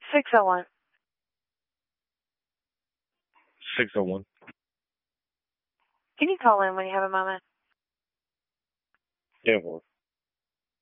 601. 601. Can you call in when you have a moment? Yeah, well.